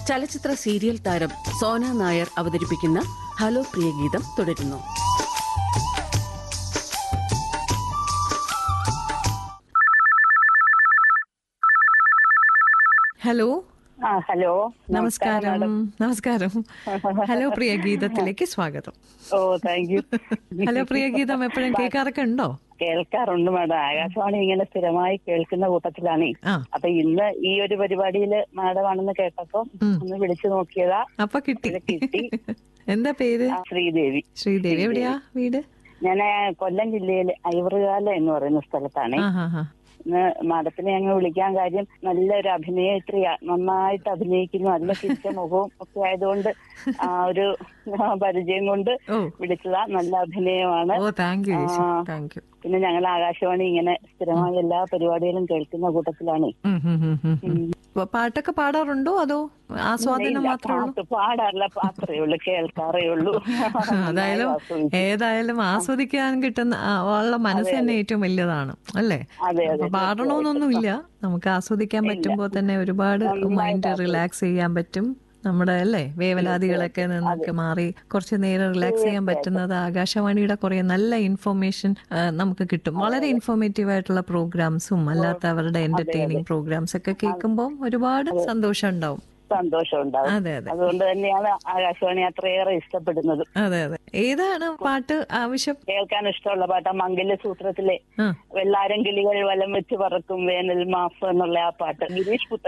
ചലച്ചിത്ര സീരിയൽ താരം സോന നായർ അവതരിപ്പിക്കുന്ന ഹലോ പ്രിയ ഗീതം തുടരുന്നു. ഹലോ. ഹലോ, നമസ്കാരം. നമസ്കാരം. ഹലോ പ്രിയ ഗീതത്തിലേക്ക് സ്വാഗതം. ഓ, താങ്ക് യു. ഹലോ പ്രിയ ഗീതം എപ്പോഴും കേൾക്കാറൊക്കെ ഉണ്ടോ? കേൾക്കാറുണ്ട് മാഡം. ആകാശവാണി ഇങ്ങനെ സ്ഥിരമായി കേൾക്കുന്ന കൂട്ടത്തിലാണ്. അപ്പൊ ഇന്ന് ഈ ഒരു പരിപാടിയില് മാഡമാണെന്ന് കേട്ടപ്പോ ഒന്ന് വിളിച്ചു നോക്കിയതാ. അപ്പൊ കിട്ടി. എന്താ പേര്? ശ്രീദേവി. ശ്രീദേവി. എവിടെയാ വീട്? ഞാൻ കൊല്ലം ജില്ലയിലെ ഐവറുകാല എന്ന് പറയുന്ന സ്ഥലത്താണ്. ഇന്ന് മാഡത്തിനെ ഞങ്ങൾ വിളിക്കാൻ കാര്യം നല്ലൊരു അഭിനേത്രിയാ, നന്നായിട്ട് അഭിനയിക്കുന്നു, നല്ല ചിരിച്ച മുഖവും ഒക്കെ ആയതുകൊണ്ട് ആ ഒരു പരിചയം കൊണ്ട് വിളിച്ചതാ. നല്ല അഭിനയമാണ്. പിന്നെ ഞങ്ങൾ ആകാശവാണി ഇങ്ങനെ സ്ഥിരമായി എല്ലാ പരിപാടികളും കേൾക്കുന്ന കൂട്ടത്തിലാണ്. പാട്ടൊക്കെ പാടാറുണ്ടോ അതോ ആസ്വാദനം മാത്രമേ? പാടാറില്ല, മാത്രമേ ഉള്ളൂ, കേൾക്കാറേ ഉള്ളൂ. ഏതായാലും ആസ്വദിക്കാൻ കിട്ടുന്ന ഉള്ള മനസ്സ് തന്നെ ഏറ്റവും വലിയതാണ് അല്ലേ? പാടണമെന്നൊന്നുമില്ല, നമുക്ക് ആസ്വദിക്കാൻ പറ്റുമ്പോൾ തന്നെ ഒരുപാട് മൈൻഡ് റിലാക്സ് ചെയ്യാൻ പറ്റും. നമ്മുടെ അല്ലേ വേവലാതികളൊക്കെ നിന്നൊക്കെ മാറി കുറച്ചു നേരം റിലാക്സ് ചെയ്യാൻ പറ്റുന്നത് ആകാശവാണിയുടെ കുറെ നല്ല ഇൻഫോർമേഷൻ നമുക്ക് കിട്ടും. വളരെ ഇൻഫോർമേറ്റീവ് ആയിട്ടുള്ള പ്രോഗ്രാംസും അല്ലാത്ത അവരുടെ എന്റർടൈനിങ് പ്രോഗ്രാംസ് ഒക്കെ കേൾക്കുമ്പോൾ ഒരുപാട് സന്തോഷം ഉണ്ടാവും. അതെ. അതുകൊണ്ട് തന്നെയാണ് ആകാശവാണി അത്രയേറെ ഇഷ്ടപ്പെടുന്നത്. അതെ. ഏതാണ് പാട്ട് ആവശ്യം? കേൾക്കാൻ ഇഷ്ടമുള്ള പാട്ട് മംഗല്യ സൂത്രത്തിലെ വെള്ളാരം കിളികൾ വലം വെച്ച് പറക്കും വേനൽ മാസം എന്നുള്ള ആ പാട്ട്. ഗിരീഷ്